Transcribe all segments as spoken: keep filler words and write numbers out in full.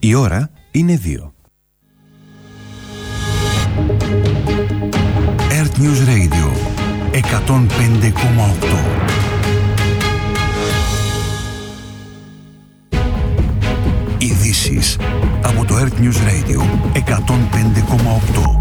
Η ώρα είναι δύο. Earth News Radio εκατόν πέντε κόμμα οκτώ. Ειδήσεις από το Earth News Radio εκατόν πέντε κόμμα οκτώ.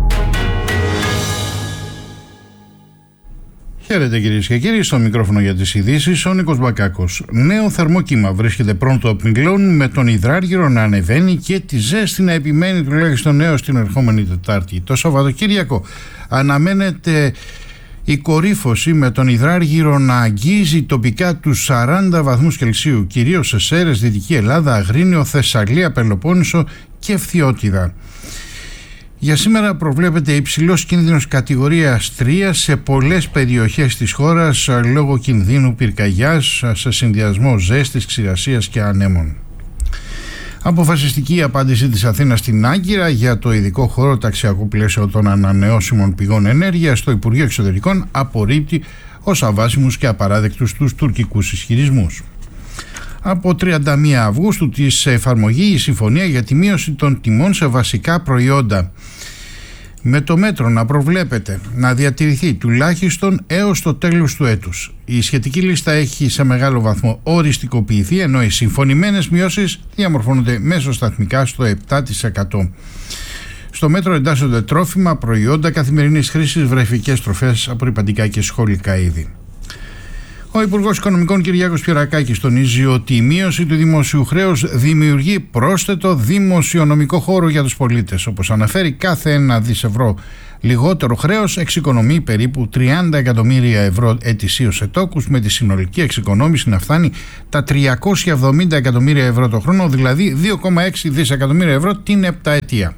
Χαίρετε κυρίες και κύριοι, στο μικρόφωνο για τις ειδήσεις ο Νίκος Μπακάκος. Νέο θερμόκυμα βρίσκεται πρώτο από Μυγλών, με τον υδράργυρο να ανεβαίνει και τη ζέστη να επιμένει τουλάχιστον έως την ερχόμενη Τετάρτη. Το Σαββατοκύριακο αναμένεται η κορύφωση, με τον υδράργυρο να αγγίζει τοπικά τους σαράντα βαθμούς Κελσίου, κυρίως σε Σέρρες, Δυτική Ελλάδα, Αγρίνιο, Θεσσαλία, Πελοπόννησο και Φθιώτιδα. Για σήμερα προβλέπεται υψηλός κίνδυνος κατηγορίας τρία σε πολλές περιοχές της χώρας λόγω κινδύνου πυρκαγιάς σε συνδυασμό ζέστης, ξηρασίας και ανέμων. Αποφασιστική απάντηση της Αθήνας στην Άγκυρα για το ειδικό χώρο ταξιακού πλαίσιο των ανανεώσιμων πηγών ενέργειας. Το Υπουργείο Εξωτερικών απορρίπτει ως αβάσιμους και απαράδεκτους τους τουρκικούς ισχυρισμούς. Από τριάντα μία Αυγούστου της εφαρμογή η συμφωνία για τη μείωση των τιμών σε βασικά προϊόντα, με το μέτρο να προβλέπεται να διατηρηθεί τουλάχιστον έως το τέλος του έτους. Η σχετική λίστα έχει σε μεγάλο βαθμό οριστικοποιηθεί, ενώ οι συμφωνημένες μειώσεις διαμορφώνονται μέσοσταθμικά στο επτά τοις εκατό. Στο μέτρο εντάσσονται τρόφιμα, προϊόντα καθημερινής χρήσης, βρεφικές τροφές, απορρυπαντικά και σχολικά είδη. Ο Υπουργός Οικονομικών Κυριάκος Πιερακάκης τονίζει ότι η μείωση του δημοσίου χρέους δημιουργεί πρόσθετο δημοσιονομικό χώρο για τους πολίτες. Όπως αναφέρει, κάθε ένα δις ευρώ λιγότερο χρέος εξοικονομεί περίπου τριάντα εκατομμύρια ευρώ ετησίως σε τόκους, με τη συνολική εξοικονόμηση να φτάνει τα τριακόσια εβδομήντα εκατομμύρια ευρώ το χρόνο, δηλαδή δύο κόμμα έξι δισεκατομμύρια ευρώ την επταετία.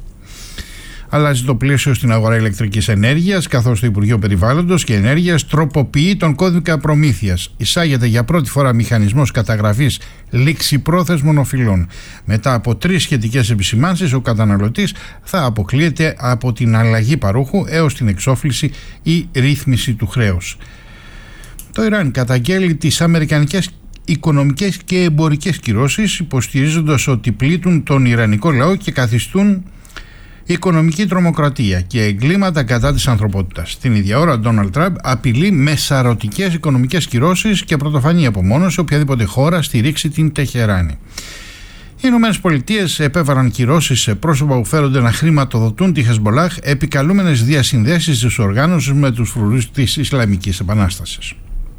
Αλλάζει το πλαίσιο στην αγορά ηλεκτρικής ενέργειας, καθώς το Υπουργείο Περιβάλλοντος και Ενέργειας τροποποιεί τον κώδικα προμήθειας. Εισάγεται για πρώτη φορά μηχανισμός καταγραφής ληξιπρόθεσμων οφειλών. Μετά από τρεις σχετικές επισημάνσεις, ο καταναλωτής θα αποκλείεται από την αλλαγή παρόχου έως την εξόφληση ή ρύθμιση του χρέους. Το Ιράν καταγγέλει τις αμερικανικές οικονομικές και εμπορικές κυρώσεις, υποστηρίζοντας ότι πλήττουν τον ιρανικό λαό και καθιστούν οικονομική τρομοκρατία και εγκλήματα κατά της ανθρωπότητας. Την ίδια ώρα, ο Ντόναλντ Τραμπ απειλεί με σαρωτικές οικονομικές κυρώσεις και πρωτοφανή απομόνωση οποιαδήποτε χώρα στηρίξει την Τεχεράνη. Οι Ηνωμένες Πολιτείες επέβαλαν κυρώσεις σε πρόσωπα που φέρονται να χρηματοδοτούν τη Χεσμολάχ, επικαλούμενες διασυνδέσεις της οργάνωσης με τους φρουρούς της Ισλαμικής Επανάστασης.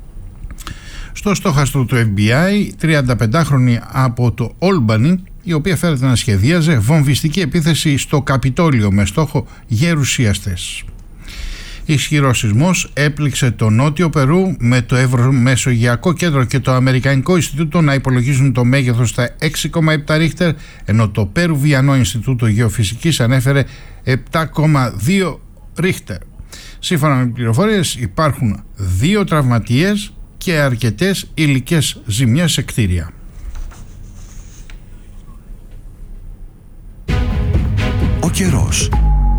Στο στόχαστρο του εφ μπι άι, τριανταπεντάχρονη από το Όλμπανι, η οποία φέρεται να σχεδίαζε βομβιστική επίθεση στο Καπιτόλιο με στόχο γερουσιαστές. Ισχυρός σεισμός έπληξε το νότιο Περού, με το Ευρωμεσογειακό Κέντρο και το Αμερικανικό Ινστιτούτο να υπολογίζουν το μέγεθος στα έξι κόμμα επτά ρίχτερ, ενώ το Περουβιανό Ινστιτούτο Γεωφυσικής ανέφερε επτά κόμμα δύο ρίχτερ. Σύμφωνα με πληροφορίες, υπάρχουν δύο τραυματίες και αρκετές υλικές ζημιές σε κτίρια. Ο καιρός.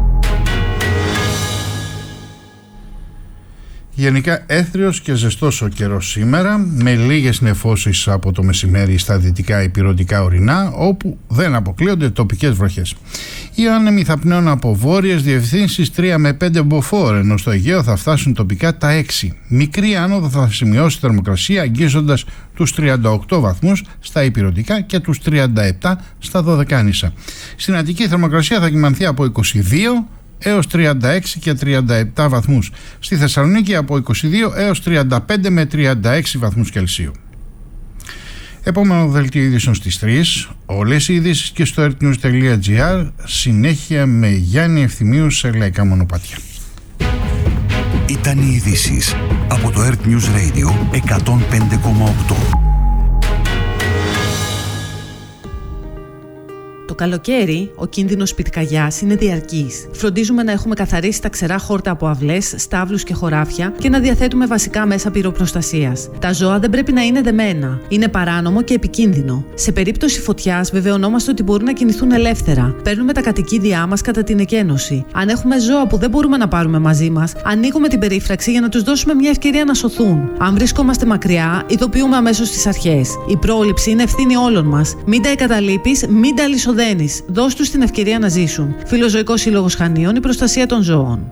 Γενικά έθριος και ζεστός ο καιρός σήμερα, με λίγες νεφώσεις από το μεσημέρι στα δυτικά ηπειρωτικά ορεινά, όπου δεν αποκλείονται τοπικές βροχές. Οι άνεμοι θα πνέουν από βόρειες διευθύνσεις τρία με πέντε μποφόρ, ενώ στο Αιγαίο θα φτάσουν τοπικά τα έξι. Μικρή άνοδο θα σημειώσει θερμοκρασία, αγγίζοντας τους τριάντα οκτώ βαθμούς στα ηπειρωτικά και τους τριάντα επτά στα Δωδεκάνησα. Στην Αττική η θερμοκρασία θα κυμανθεί από είκοσι δύο έως τριάντα έξι και τριάντα επτά βαθμούς. Στη Θεσσαλονίκη από είκοσι δύο έως τριάντα πέντε με τριάντα έξι βαθμούς Κελσίου. Επόμενο δελτίο ειδήσεων στις τρεις. Όλες οι ειδήσεις και στο earthnews τελεία gr. Συνέχεια με Γιάννη Ευθυμίου σε λαϊκά μονοπάτια. Ήταν οι ειδήσεις από το Earth News Radio εκατόν πέντε κόμμα οκτώ. Το καλοκαίρι, ο κίνδυνος πυρκαγιάς είναι διαρκής. Φροντίζουμε να έχουμε καθαρίσει τα ξερά χόρτα από αυλές, στάβλους και χωράφια και να διαθέτουμε βασικά μέσα πυροπροστασίας. Τα ζώα δεν πρέπει να είναι δεμένα. Είναι παράνομο και επικίνδυνο. Σε περίπτωση φωτιάς, βεβαιωνόμαστε ότι μπορούν να κινηθούν ελεύθερα. Παίρνουμε τα κατοικίδια μας κατά την εκένωση. Αν έχουμε ζώα που δεν μπορούμε να πάρουμε μαζί μας, ανοίγουμε την περίφραξη για να τους δώσουμε μια ευκαιρία να σωθούν. Αν βρισκόμαστε μακριά, ειδοποιούμε αμέσως τις αρχές. Η πρόληψη είναι ευθύνη όλων μας. Μην τα εγκαταλείπεις, μην τα αλυσοδένεις. Δώσ' τους την ευκαιρία να ζήσουν. Φιλοζωικός Σύλλογος Χανίων, η προστασία των ζώων.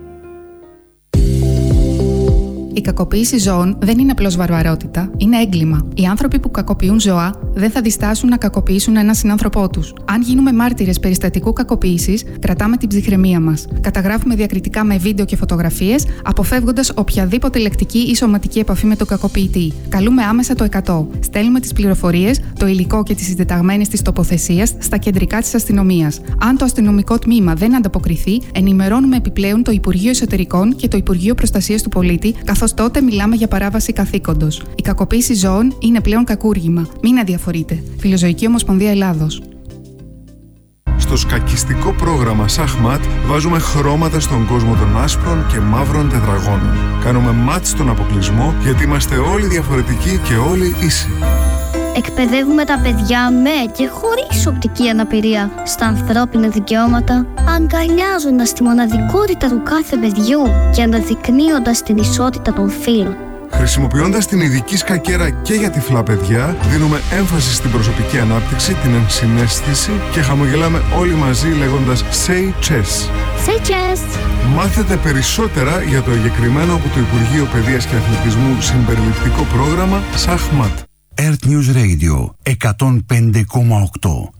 Η κακοποίηση ζώων δεν είναι απλώς βαρβαρότητα, είναι έγκλημα. Οι άνθρωποι που κακοποιούν ζώα δεν θα διστάσουν να κακοποιήσουν έναν συνάνθρωπό τους. Αν γίνουμε μάρτυρες περιστατικού κακοποίησης, κρατάμε την ψυχραιμία μας. Καταγράφουμε διακριτικά με βίντεο και φωτογραφίες, αποφεύγοντας οποιαδήποτε λεκτική ή σωματική επαφή με τον κακοποιητή. Καλούμε άμεσα το εκατό. Στέλνουμε τις πληροφορίες, το υλικό και τις συντεταγμένες της τοποθεσίας στα κεντρικά της αστυνομίας. Αν το αστυνομικό τμήμα δεν ανταποκριθεί, ενημερώνουμε επιπλέον το Υπουργείο Εσωτερικών και το Υπουργείο Προστασίας του Πολίτη, καθώς τότε μιλάμε για παράβαση καθήκοντος. Η κακοποίηση ζώων είναι πλέον κακούργημα. Μην αδιαφορείτε. Φιλοζωική Ομοσπονδία Ελλάδος. Στο σκακιστικό πρόγραμμα Σαχμάτ βάζουμε χρώματα στον κόσμο των άσπρων και μαύρων τετραγώνων. Κάνουμε μάτ στον αποκλεισμό γιατί είμαστε όλοι διαφορετικοί και όλοι ίσοι. Εκπαιδεύουμε τα παιδιά με και χωρίς οπτική αναπηρία στα ανθρώπινα δικαιώματα, αγκαλιάζοντας τη μοναδικότητα του κάθε παιδιού και αναδεικνύοντας την ισότητα των φύλων. Χρησιμοποιώντας την ειδική σκακέρα και για τυφλά παιδιά, δίνουμε έμφαση στην προσωπική ανάπτυξη, την ενσυναίσθηση και χαμογελάμε όλοι μαζί λέγοντας Say Chess. Say Chess! Μάθετε περισσότερα για το εγκεκριμένο από το Υπουργείο Παιδείας και Αθλητισμού συμπεριληπτικό πρόγραμμα Σαχμάτ. Earth News Radio εκατόν πέντε κόμμα οκτώ.